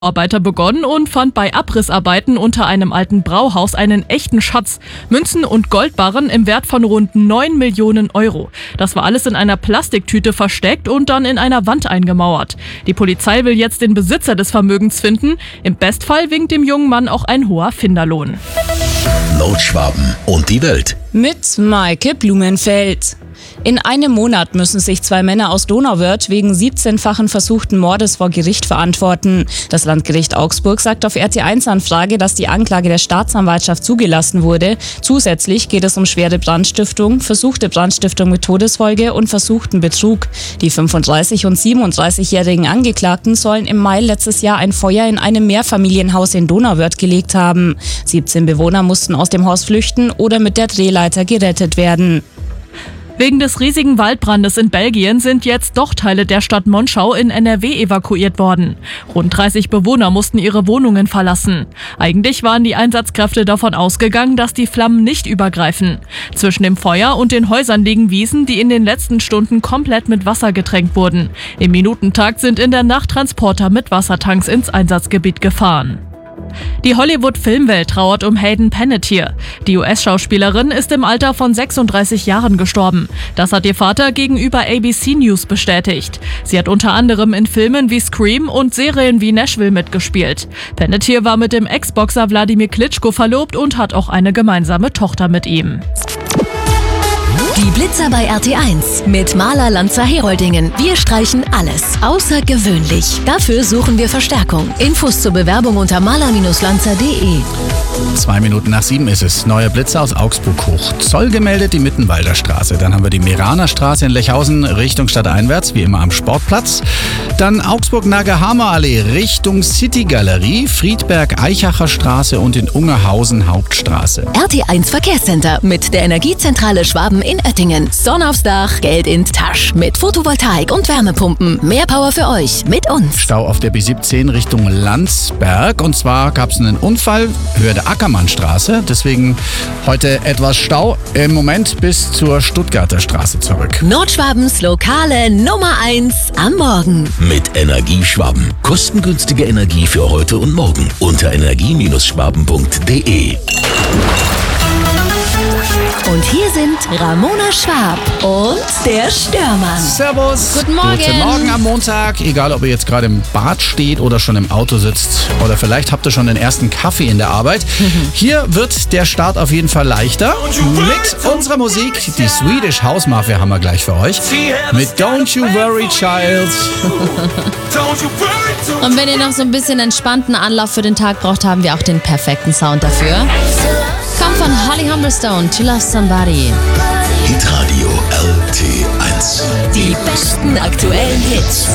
Arbeiter begonnen und fand bei Abrissarbeiten unter einem alten Brauhaus einen echten Schatz. Münzen und Goldbarren im Wert von rund 9 Millionen Euro. Das war alles in einer Plastiktüte versteckt und dann in einer Wand eingemauert. Die Polizei will jetzt den Besitzer des Vermögens finden. Im Bestfall winkt dem jungen Mann auch ein hoher Finderlohn. Nordschwaben und die Welt. Mit Maike Blumenfeld. In einem Monat müssen sich 2 Männer aus Donauwörth wegen 17-fachen versuchten Mordes vor Gericht verantworten. Das Landgericht Augsburg sagt auf RT1-Anfrage, dass die Anklage der Staatsanwaltschaft zugelassen wurde. Zusätzlich geht es um schwere Brandstiftung, versuchte Brandstiftung mit Todesfolge und versuchten Betrug. Die 35- und 37-jährigen Angeklagten sollen im Mai letztes Jahr ein Feuer in einem Mehrfamilienhaus in Donauwörth gelegt haben. 17 Bewohner mussten aus dem Haus flüchten oder mit der Drehleiter gerettet werden. Wegen des riesigen Waldbrandes in Belgien sind jetzt doch Teile der Stadt Monschau in NRW evakuiert worden. Rund 30 Bewohner mussten ihre Wohnungen verlassen. Eigentlich waren die Einsatzkräfte davon ausgegangen, dass die Flammen nicht übergreifen. Zwischen dem Feuer und den Häusern liegen Wiesen, die in den letzten Stunden komplett mit Wasser getränkt wurden. Im Minutentakt sind in der Nacht Transporter mit Wassertanks ins Einsatzgebiet gefahren. Die Hollywood-Filmwelt trauert um Hayden Panettiere. Die US-Schauspielerin ist im Alter von 36 Jahren gestorben. Das hat ihr Vater gegenüber ABC News bestätigt. Sie hat unter anderem in Filmen wie Scream und Serien wie Nashville mitgespielt. Panettiere war mit dem Ex-Boxer Wladimir Klitschko verlobt und hat auch eine gemeinsame Tochter mit ihm. Die Blitzer bei RT1 mit Maler Lanzer Heroldingen. Wir streichen alles außergewöhnlich. Dafür suchen wir Verstärkung. Infos zur Bewerbung unter maler-lanzer.de. 7:02 ist es. Neue Blitzer aus Augsburg hoch. Zoll gemeldet die Mittenwalder Straße. Dann haben wir die Meraner Straße in Lechhausen Richtung stadteinwärts, wie immer am Sportplatz. Dann Augsburg-Nagerhammer Allee Richtung City Galerie, Friedberg-Eichacher Straße und in Ungerhausen Hauptstraße. RT1 Verkehrscenter mit der Energiezentrale Schwaben in Oettingen. Sonne aufs Dach, Geld in Tasch. Mit Photovoltaik und Wärmepumpen. Mehr Power für euch mit uns. Stau auf der B17 Richtung Landsberg. Und zwar gab es einen Unfall, Höhe der Ackermannstraße. Deswegen heute etwas Stau. Im Moment bis zur Stuttgarter Straße zurück. Nordschwabens lokale Nummer 1 am Morgen. Mit Energieschwaben. Kostengünstige Energie für heute und morgen. Unter energie-schwaben.de. Und hier sind Ramona Schwab und der Störmann. Servus. Guten Morgen. Guten Morgen am Montag. Egal, ob ihr jetzt gerade im Bad steht oder schon im Auto sitzt oder vielleicht habt ihr schon den ersten Kaffee in der Arbeit. Hier wird der Start auf jeden Fall leichter mit unserer Musik. Die Swedish House Mafia haben wir gleich für euch. Mit Don't You Worry Child. Und wenn ihr noch so ein bisschen entspannten Anlauf für den Tag braucht, haben wir auch den perfekten Sound dafür. Kommt von Holly Humberstone, To Love Somebody. Hitradio RT1. Die besten aktuellen Hits.